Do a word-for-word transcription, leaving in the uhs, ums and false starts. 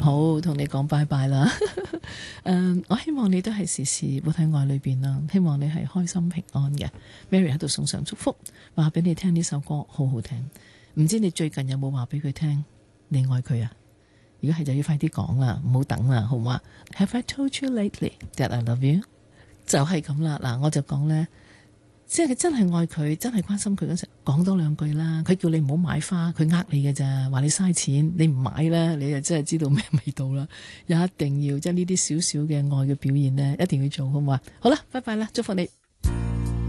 好，同你講拜拜啦。誒，我希望你都係時時活喺愛裏邊啦，希望你係開心平安嘅。Mary 喺度送上祝福，話俾你聽呢首歌好好聽。唔知你最近有冇話俾佢聽你愛佢啊？如果係就要快啲講啦，唔好等啦，好嗎？ Have I told you lately that I love you？ 就係咁啦。嗱，我就講呢。即係你真係愛佢，真係關心佢嗰時，講多兩句啦。佢叫你唔好買花，佢呃你嘅咋，話你嘥錢，你唔買啦，你就真係知道咩味道啦。又一定要即係呢啲少少嘅愛嘅表現呢，一定要做，好唔好啊？好啦，拜拜啦，祝福你。